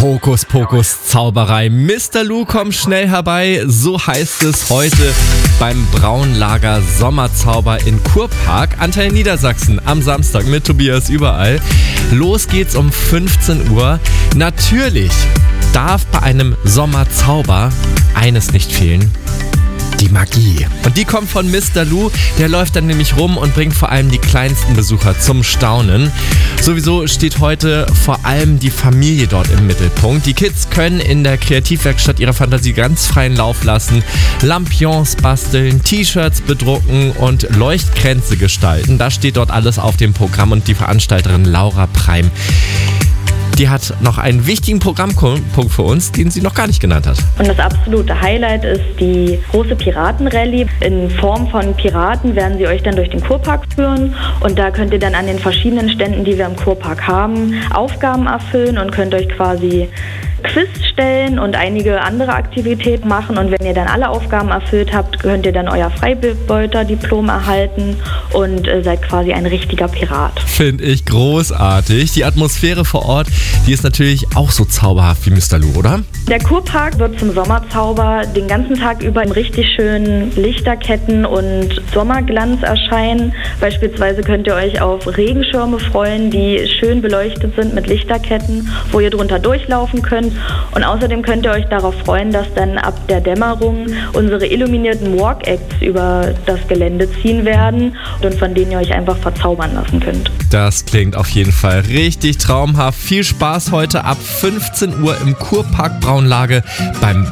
Hokuspokus Zauberei. Mr. Lou, komm schnell herbei. So heißt es heute beim Braunlager Sommerzauber in Kurpark, Antenne Niedersachsen, am Samstag mit Tobias überall. Los geht's um 15 Uhr. Natürlich darf bei einem Sommerzauber eines nicht fehlen: die Magie. Und die kommt von Mr. Lou, der läuft dann nämlich rum und bringt vor allem die kleinsten Besucher zum Staunen. Sowieso steht heute vor allem die Familie dort im Mittelpunkt. Die Kids können in der Kreativwerkstatt ihre Fantasie ganz freien Lauf lassen, Lampions basteln, T-Shirts bedrucken und Leuchtkränze gestalten. Das steht dort alles auf dem Programm und die Veranstalterin Laura Preim, die hat noch einen wichtigen Programmpunkt für uns, den sie noch gar nicht genannt hat. Und das absolute Highlight ist die große Piratenrallye. In Form von Piraten werden sie euch dann durch den Kurpark führen. Und da könnt ihr dann an den verschiedenen Ständen, die wir im Kurpark haben, Aufgaben erfüllen und könnt euch quasi Quiz stellen und einige andere Aktivitäten machen. Und wenn ihr dann alle Aufgaben erfüllt habt, könnt ihr dann euer Freibeuter-Diplom erhalten und seid quasi ein richtiger Pirat. Finde ich großartig. Die Atmosphäre vor Ort, die ist natürlich auch so zauberhaft wie Mr. Lou, oder? Der Kurpark wird zum Sommerzauber den ganzen Tag über in richtig schönen Lichterketten und Sommerglanz erscheinen. Beispielsweise könnt ihr euch auf Regenschirme freuen, die schön beleuchtet sind mit Lichterketten, wo ihr drunter durchlaufen könnt. Und außerdem könnt ihr euch darauf freuen, dass dann ab der Dämmerung unsere illuminierten Walk-Acts über das Gelände ziehen werden und von denen ihr euch einfach verzaubern lassen könnt. Das klingt auf jeden Fall richtig traumhaft. Viel Spaß heute ab 15 Uhr im Kurpark Braunlage beim